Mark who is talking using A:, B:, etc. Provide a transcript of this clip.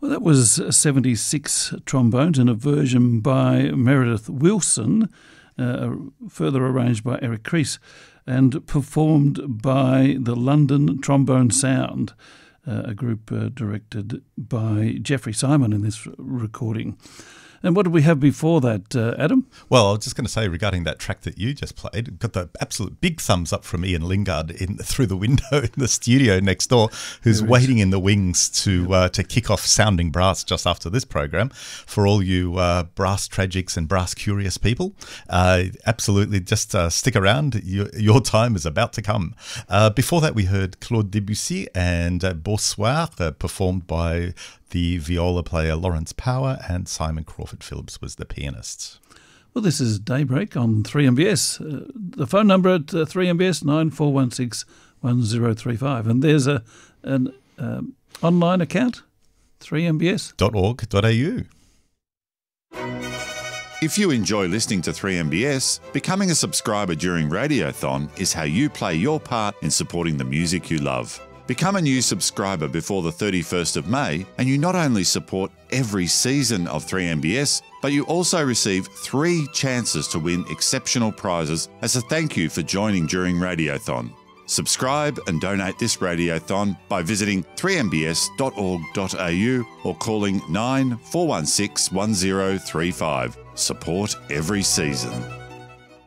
A: Well, that was 76 trombones in a version by Meredith Wilson, further arranged by Eric Crease, and performed by the London Trombone Sound, a group directed by Jeffrey Simon in this recording. And what did we have before that, Adam?
B: Well, I was just going to say regarding that track that you just played, got the absolute big thumbs up from Ian Lingard through the window in the studio next door, who's waiting in the wings to kick off Sounding Brass just after this program. For all you brass tragics and brass curious people, absolutely just stick around. Your time is about to come. Before that, we heard Claude Debussy and Bonsoir, performed by the viola player Lawrence Power, and Simon Crawford Phillips was the pianist.
A: Well, this is Daybreak on 3MBS. The phone number at 3MBS 9416 1035, and there's an online account, 3mbs.org.au.
C: If you enjoy listening to 3MBS, becoming a subscriber during Radiothon is how you play your part in supporting the music you love. Become a new subscriber before the 31st of May, and you not only support every season of 3MBS, but you also receive 3 chances to win exceptional prizes as a thank you for joining during Radiothon. Subscribe and donate this Radiothon by visiting 3mbs.org.au or calling 9416 1035. Support every season.